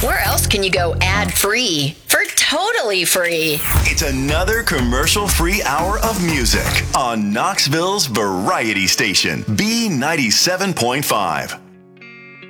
Where else can you go ad-free for totally free? It's another commercial-free hour of music on Knoxville's Variety Station, B97.5.